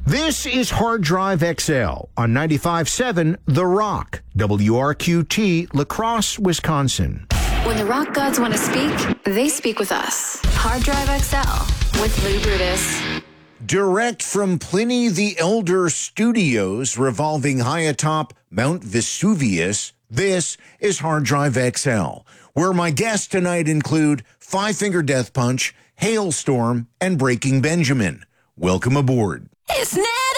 This is Hard Drive XL on 95.7 The Rock, WRQT, La Crosse, Wisconsin. When the rock gods want to speak, they speak with us. Hard Drive XL with Lou Brutus. Direct from Pliny the Elder Studios, revolving high atop Mount Vesuvius, this is Hard Drive XL, where my guests tonight include Five Finger Death Punch, Hailstorm, and Breaking Benjamin. Welcome aboard. It's never